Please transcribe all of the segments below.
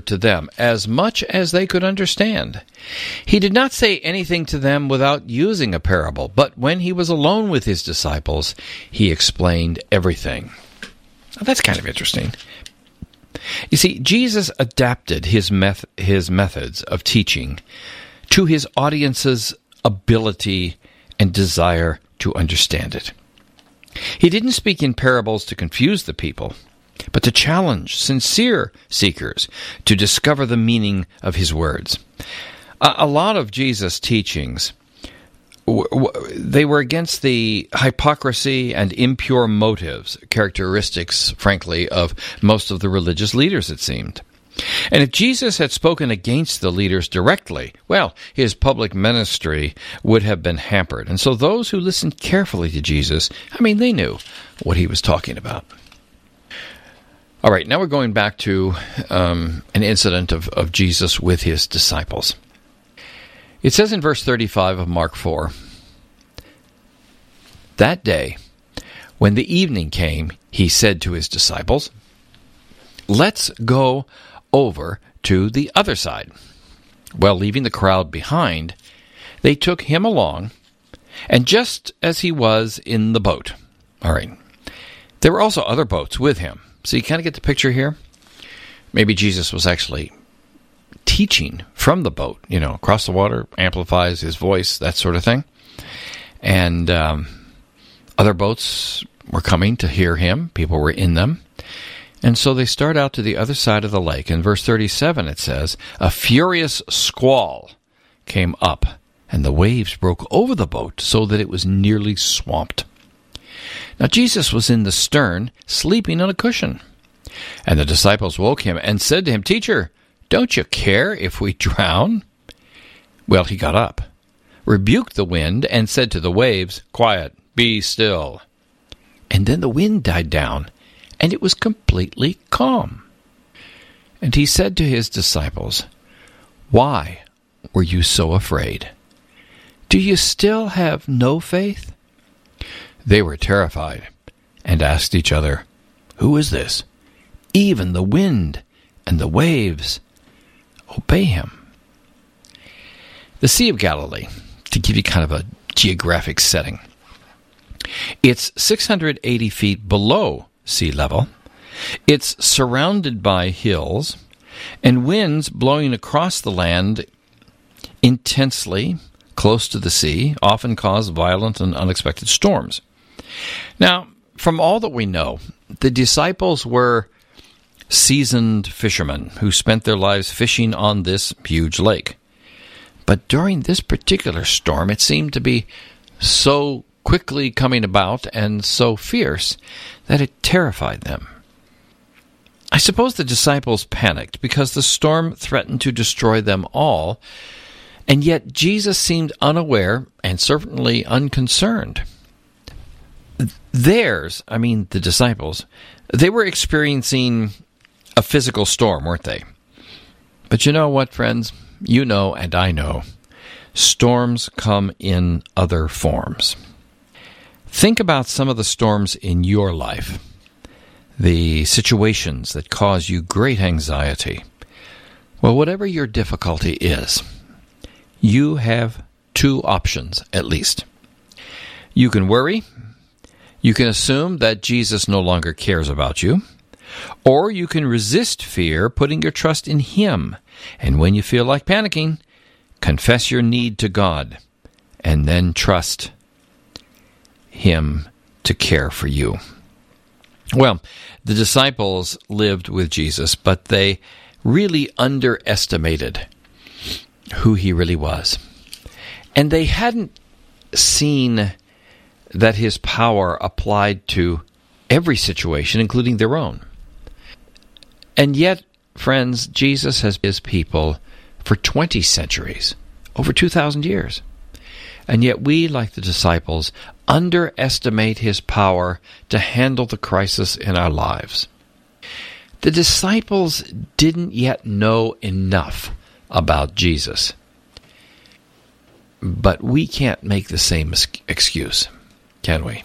word to them, as much as they could understand. He did not say anything to them without using a parable, but when he was alone with his disciples, he explained everything. Now, that's kind of interesting. You see, Jesus adapted his methods of teaching to his audience's ability and desire to understand it. He didn't speak in parables to confuse the people, but to challenge sincere seekers to discover the meaning of his words. A lot of Jesus' teachings, they were against the hypocrisy and impure motives, characteristics, frankly, of most of the religious leaders, it seemed. And if Jesus had spoken against the leaders directly, well, his public ministry would have been hampered. And so those who listened carefully to Jesus, they knew what he was talking about. All right, now we're going back to an incident of Jesus with his disciples. It says in verse 35 of Mark 4, "That day, when the evening came, he said to his disciples, 'Let's go over to the other side.' Well, leaving the crowd behind, they took him along, and just as he was in the boat." All right. There were also other boats with him. So you kind of get the picture here? Maybe Jesus was actually teaching from the boat, across the water, amplifies his voice, that sort of thing. And other boats were coming to hear him. People were in them. And so they start out to the other side of the lake. In verse 37 it says, "A furious squall came up, and the waves broke over the boat so that it was nearly swamped. Now Jesus was in the stern, sleeping on a cushion. And the disciples woke him and said to him, 'Teacher, don't you care if we drown?' Well, he got up, rebuked the wind, and said to the waves, 'Quiet, be still.' And then the wind died down, and it was completely calm. And he said to his disciples, 'Why were you so afraid? Do you still have no faith?' They were terrified and asked each other, 'Who is this? Even the wind and the waves obey him.'" The Sea of Galilee, to give you kind of a geographic setting, it's 680 feet below sea level. It's surrounded by hills, and winds blowing across the land intensely close to the sea often cause violent and unexpected storms. Now, from all that we know, the disciples were seasoned fishermen who spent their lives fishing on this huge lake. But during this particular storm, it seemed to be so quickly coming about and so fierce that it terrified them. I suppose the disciples panicked because the storm threatened to destroy them all, and yet Jesus seemed unaware and certainly unconcerned. The disciples, they were experiencing a physical storm, weren't they? But you know what, friends? You know, and I know, storms come in other forms. Think about some of the storms in your life, the situations that cause you great anxiety. Well, whatever your difficulty is, you have two options at least. You can worry. You can assume that Jesus no longer cares about you. Or you can resist fear, putting your trust in him. And when you feel like panicking, confess your need to God, and then trust him to care for you. Well, the disciples lived with Jesus, but they really underestimated who he really was. And they hadn't seen that his power applied to every situation, including their own. And yet, friends, Jesus has been his people for 20 centuries, over 2,000 years. And yet we, like the disciples, underestimate his power to handle the crisis in our lives. The disciples didn't yet know enough about Jesus. But we can't make the same excuse, can we?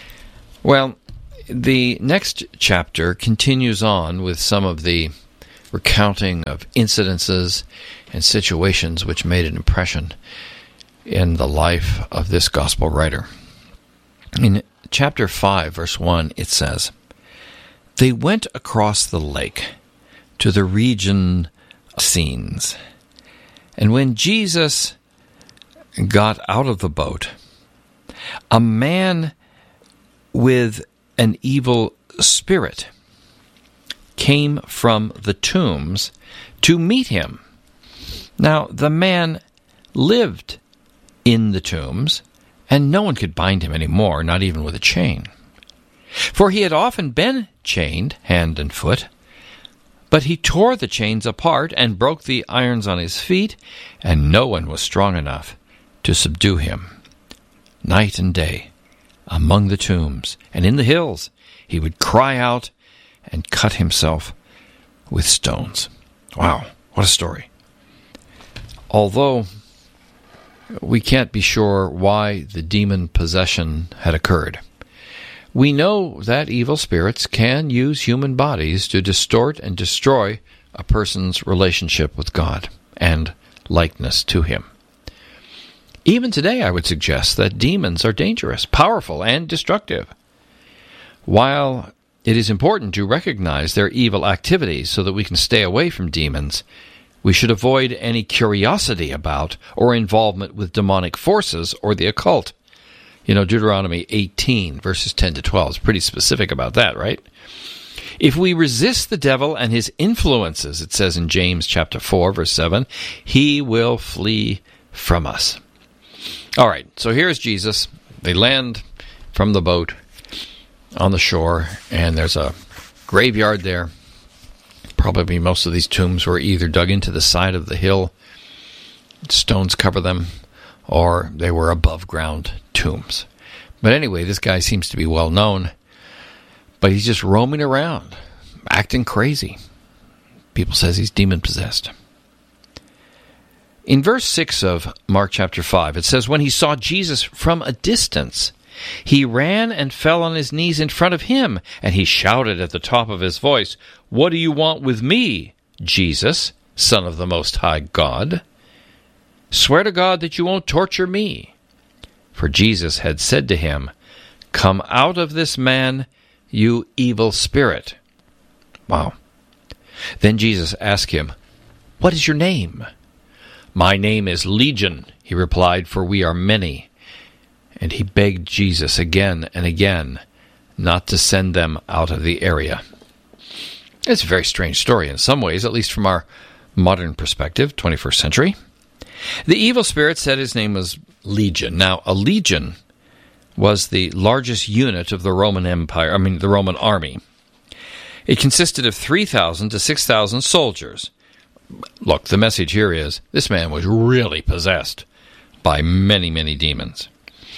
Well, the next chapter continues on with some of the recounting of incidences and situations which made an impression in the life of this gospel writer. In chapter 5, verse 1, it says, "They went across the lake to the region of scenes. And when Jesus got out of the boat, a man with an evil spirit came from the tombs to meet him. Now, the man lived in the tombs, and no one could bind him anymore, not even with a chain. For he had often been chained, hand and foot, but he tore the chains apart and broke the irons on his feet, and no one was strong enough to subdue him. Night and day, among the tombs and in the hills, he would cry out and cut himself with stones." Wow, what a story. Although we can't be sure why the demon possession had occurred, we know that evil spirits can use human bodies to distort and destroy a person's relationship with God and likeness to Him. Even today, I would suggest that demons are dangerous, powerful, and destructive. While it is important to recognize their evil activities so that we can stay away from demons, we should avoid any curiosity about or involvement with demonic forces or the occult. You know, Deuteronomy 18, verses 10 to 12 is pretty specific about that, right? If we resist the devil and his influences, it says in James chapter 4, verse 7, he will flee from us. All right, so here's Jesus. They land from the boat on the shore, and there's a graveyard there. Probably most of these tombs were either dug into the side of the hill, stones cover them, or they were above-ground tombs. But anyway, this guy seems to be well known, but he's just roaming around, acting crazy. People says he's demon-possessed. In verse 6 of Mark chapter 5, it says, "When he saw Jesus from a distance, he ran and fell on his knees in front of him, and he shouted at the top of his voice, 'What do you want with me, Jesus, Son of the Most High God? Swear to God that you won't torture me.' For Jesus had said to him, 'Come out of this man, you evil spirit.'" Wow. Then Jesus asked him, "What is your name?" "My name is Legion," he replied, "for we are many." And he begged Jesus again and again not to send them out of the area. It's a very strange story in some ways, at least from our modern perspective, 21st century. The evil spirit said his name was Legion. Now, a legion was the largest unit of the Roman Empire, the Roman army. It consisted of 3,000 to 6,000 soldiers. Look, the message here is, this man was really possessed by many, many demons.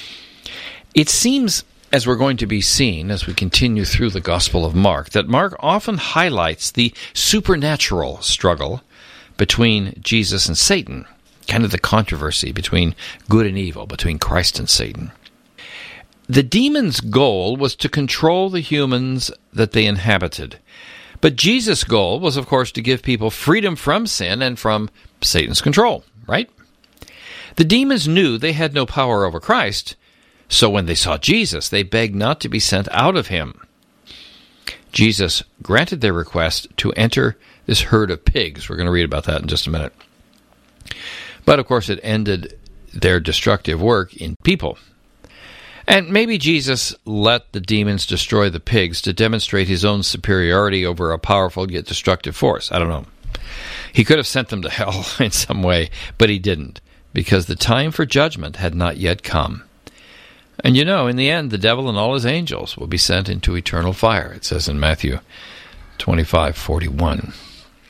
It seems, as we're going to be seeing as we continue through the Gospel of Mark, that Mark often highlights the supernatural struggle between Jesus and Satan, kind of the controversy between good and evil, between Christ and Satan. The demons' goal was to control the humans that they inhabited. But Jesus' goal was, of course, to give people freedom from sin and from Satan's control, right? The demons knew they had no power over Christ, so when they saw Jesus, they begged not to be sent out of him. Jesus granted their request to enter this herd of pigs. We're going to read about that in just a minute. But, of course, it ended their destructive work in people. And maybe Jesus let the demons destroy the pigs to demonstrate his own superiority over a powerful yet destructive force. I don't know. He could have sent them to hell in some way, but he didn't, because the time for judgment had not yet come. And you know, in the end, the devil and all his angels will be sent into eternal fire, it says in Matthew 25:41.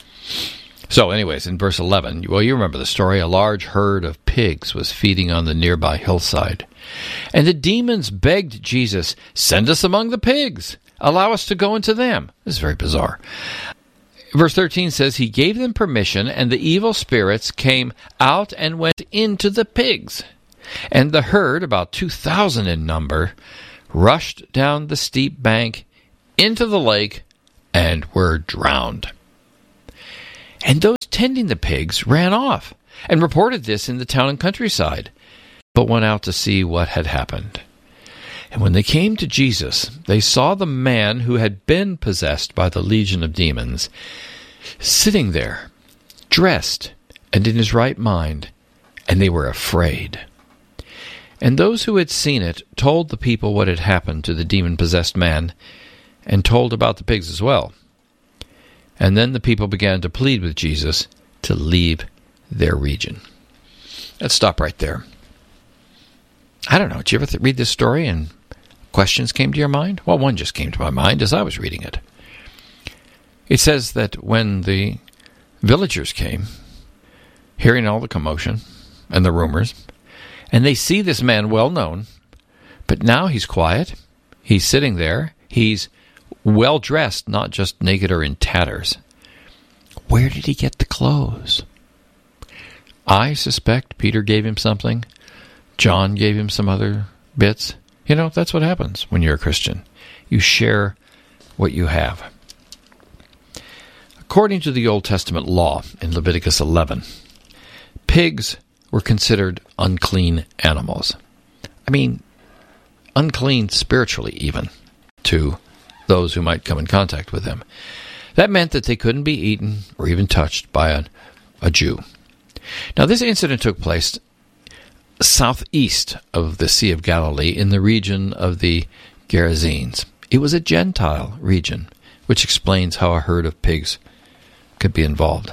So anyways, in verse 11, well, you remember the story. A large herd of pigs was feeding on the nearby hillside. And the demons begged Jesus, "Send us among the pigs. Allow us to go into them." This is very bizarre. Verse 13 says, "He gave them permission, and the evil spirits came out and went into the pigs. And the herd, about 2,000 in number, rushed down the steep bank into the lake and were drowned." And those tending the pigs ran off and reported this in the town and countryside, but went out to see what had happened. And when they came to Jesus, they saw the man who had been possessed by the legion of demons sitting there, dressed and in his right mind, and they were afraid. And those who had seen it told the people what had happened to the demon-possessed man, and told about the pigs as well. And then the people began to plead with Jesus to leave their region. Let's stop right there. I don't know, did you ever read this story and questions came to your mind? Well, one just came to my mind as I was reading it. It says that when the villagers came, hearing all the commotion and the rumors, and they see this man well known, but now he's quiet, he's sitting there, he's well dressed, not just naked or in tatters. Where did he get the clothes? I suspect Peter gave him something. John gave him some other bits. You know, that's what happens when you're a Christian. You share what you have. According to the Old Testament law in Leviticus 11, pigs were considered unclean animals. I mean, unclean spiritually even, to those who might come in contact with them. That meant that they couldn't be eaten or even touched by a Jew. Now, this incident took place southeast of the Sea of Galilee in the region of the Gerasenes. It was a Gentile region, which explains how a herd of pigs could be involved.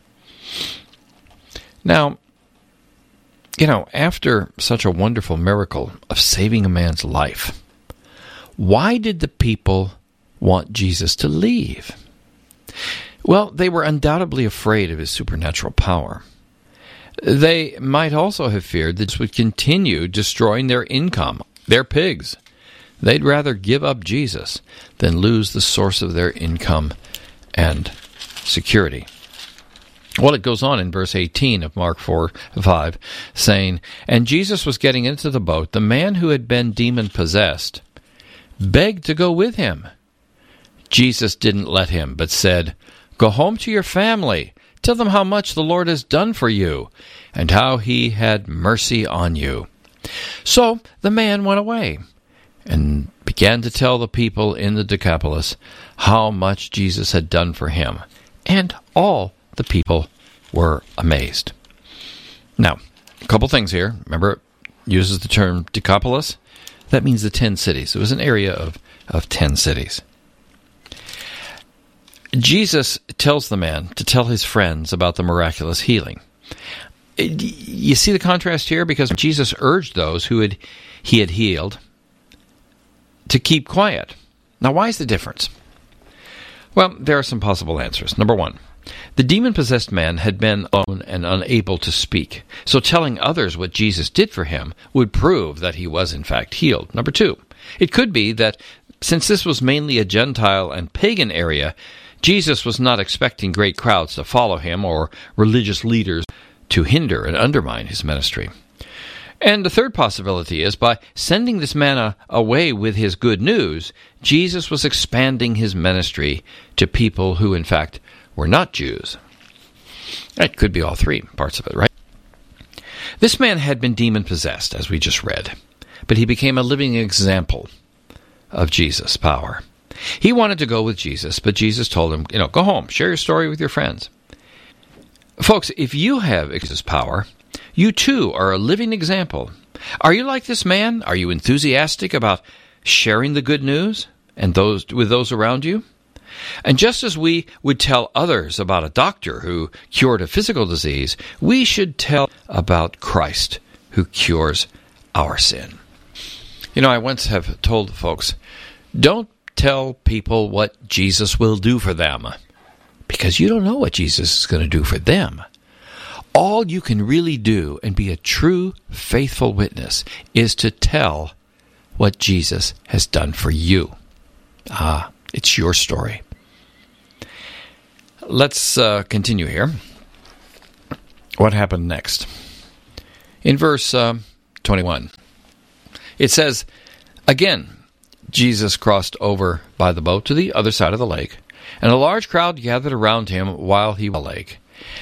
Now, you know, after such a wonderful miracle of saving a man's life, why did the people want Jesus to leave? Well, they were undoubtedly afraid of his supernatural power. They might also have feared that this would continue destroying their income, their pigs. They'd rather give up Jesus than lose the source of their income and security. Well, it goes on in verse 18 of Mark 4:5, saying, "And Jesus was getting into the boat. The man who had been demon-possessed begged to go with him. Jesus didn't let him, but said, 'Go home to your family. Tell them how much the Lord has done for you, and how he had mercy on you.' So the man went away and began to tell the people in the Decapolis how much Jesus had done for him. And all the people were amazed." Now, a couple things here. Remember, it uses the term Decapolis. That means the 10 cities. It was an area of 10 cities. Jesus tells the man to tell his friends about the miraculous healing. You see the contrast here? Because Jesus urged those who he had healed to keep quiet. Now, why is the difference? Well, there are some possible answers. Number one, the demon-possessed man had been alone and unable to speak, so telling others what Jesus did for him would prove that he was in fact healed. Number two, it could be that since this was mainly a Gentile and pagan area, Jesus was not expecting great crowds to follow him or religious leaders to hinder and undermine his ministry. And the third possibility is by sending this man away with his good news, Jesus was expanding his ministry to people who, in fact, were not Jews. It could be all three parts of it, right? This man had been demon-possessed, as we just read, but he became a living example of Jesus' power. He wanted to go with Jesus, but Jesus told him, go home, share your story with your friends. Folks, if you have Jesus' power, you too are a living example. Are you like this man? Are you enthusiastic about sharing the good news and with those around you? And just as we would tell others about a doctor who cured a physical disease, we should tell about Christ who cures our sin. I once have told folks, don't tell people what Jesus will do for them, because you don't know what Jesus is going to do for them. All you can really do and be a true, faithful witness is to tell what Jesus has done for you. It's your story. Let's continue here. What happened next? In verse 21, it says, "Again, Jesus crossed over by the boat to the other side of the lake, And a large crowd gathered around him while he was at the lake.